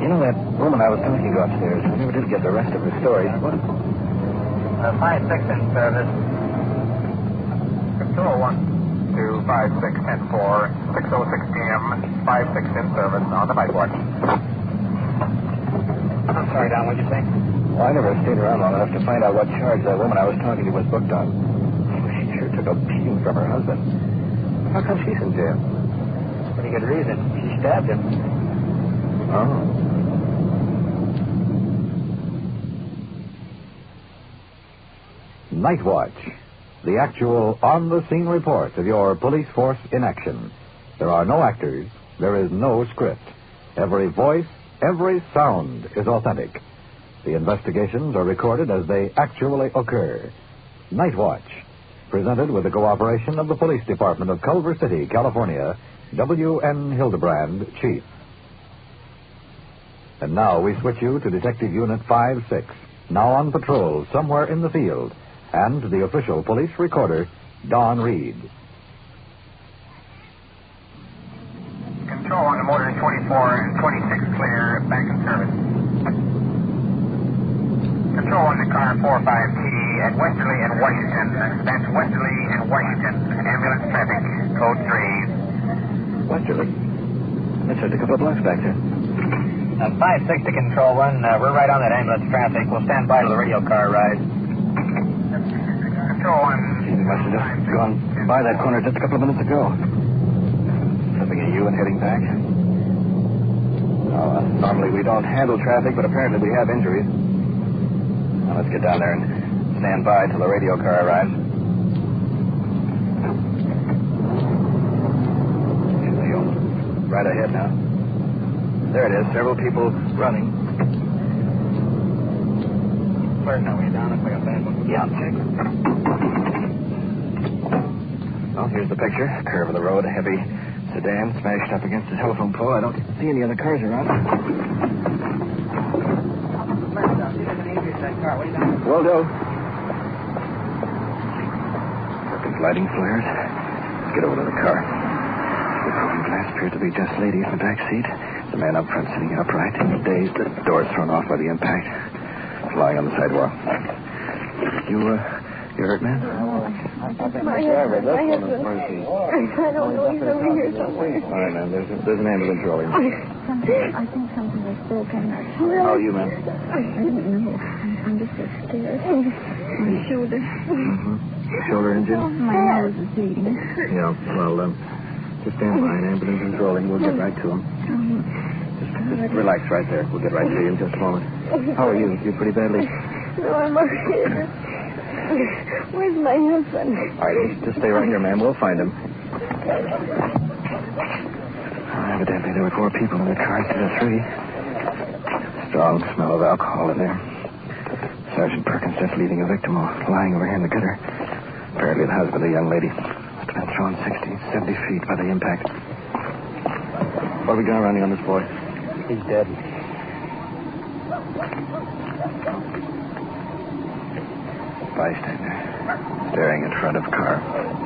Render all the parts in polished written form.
know that woman I was talking to upstairs? I never did get the rest of her story. What? 5-6 in service. 201 to 56-10-4, 6:06 p.m. 5-6 in service on the night watch. I'm sorry, Don. What'd you say? Well, I never stayed around long enough to find out what charge that woman I was talking to was booked on. She sure took a beating from her husband. How come she's in jail? Pretty good reason. She stabbed him. Oh. Night Watch, the actual on-the-scene report of your police force in action. There are no actors. There is no script. Every voice, every sound is authentic. The investigations are recorded as they actually occur. Night Watch, presented with the cooperation of the Police Department of Culver City, California, W.N. Hildebrand, Chief. And now we switch you to Detective Unit 5-6, now on patrol somewhere in the field, and the official police recorder, Don Reed. Control on the motor 24 and 26 clear, back in service. Control on the car 45T at Westerly and Washington. That's Westerly and Washington. Ambulance traffic, code 3. Westerly? That's just a couple of blocks back there. 5-6 to Control 1. We're right on that ambulance traffic. We'll stand by till the radio car arrives. Control 1. She must have just gone by that corner just a couple of minutes ago. Slipping at you and heading back. Normally we don't handle traffic, but apparently we have injuries. Now let's get down there and stand by till the radio car arrives. Right ahead now. There it is. Several people running. Where's that way down? Looks like a bad one. Yeah, I'll check. Well, here's the picture. Curve of the road. A heavy sedan smashed up against the telephone pole. I don't see any other cars around. Waldo. Perkins lighting flares. Let's get over to the car. The chrome glass appears to be just lady in the back seat. The man up front sitting upright, dazed, the doors thrown off by the impact. Lying on the sidewalk. You hurt, man? My husband. I don't know. He's over here somewhere. All right, man. There's an ambulance rolling. I think something was broken. How are you, man? I didn't know. I'm just so scared. My shoulder. Mm-hmm. Shoulder injured? My nose is bleeding. Yeah, well, just stand by. An ambulance is rolling. We'll get right to him. Just relax right there. We'll get right to you in just a moment. How are you? You pretty badly? No, I'm okay. Where's my husband? All right, just stay right here, ma'am. We'll find him. Evidently, there were 4 people in the car instead of 3. Strong smell of alcohol in there. Sergeant Perkins just leaving a victim lying over here in the gutter. Apparently the husband of the young lady. Must have been thrown 60, 70 feet by the impact. What are we got running on this boy? He's dead. Bystander. Staring in front of car.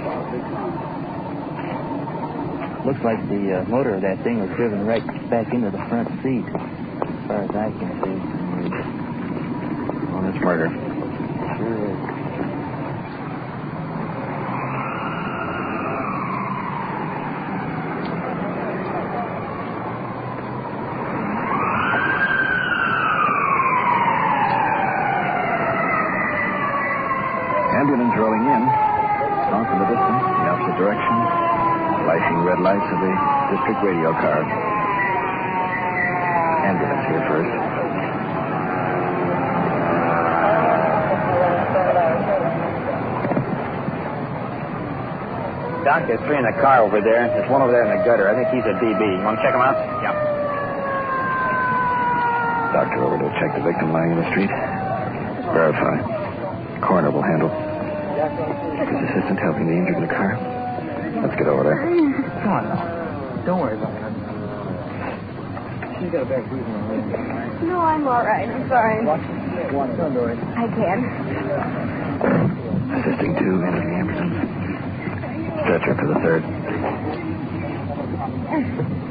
Looks like the motor of that thing was driven right back into the front seat, as far as I can see. Well, that's murder. Sure is. Ambulance rolling in. Off in the distance, the opposite direction. Flashing red lights of the district radio car. Ambulance here first. Doc, there's 3 in the car over there. There's one over there in the gutter. I think he's a DB. You want to check him out? Yeah. Doctor over to check the victim lying in the street. Verify. Coroner will handle. His assistant helping the injured in the car. Let's get over there. Come on now. Don't worry about her. She's got a bad bruise on her leg. No, I'm all right. I'm sorry. Watch it. Don't worry. I can. Assisting 2 into the ambulance. Stretcher for the 3rd.